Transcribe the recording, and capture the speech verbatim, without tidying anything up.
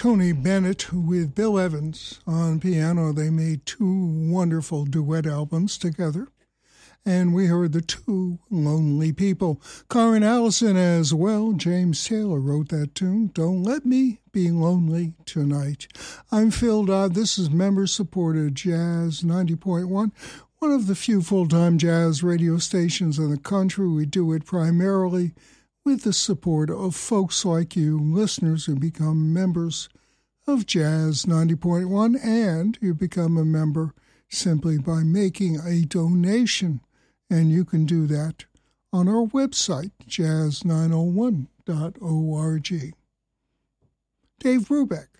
Tony Bennett with Bill Evans on piano. They made two wonderful duet albums together. And we heard The Two Lonely People. Karen Allison as well. James Taylor wrote that tune. Don't Let Me Be Lonely Tonight. I'm Phil Dodd. This is member-supported Jazz ninety point one. One of the few full-time jazz radio stations in the country. We do it primarily with the support of folks like you, listeners who become members of Jazz ninety point one, and you become a member simply by making a donation, and you can do that on our website, jazz nine oh one dot org. Dave Brubeck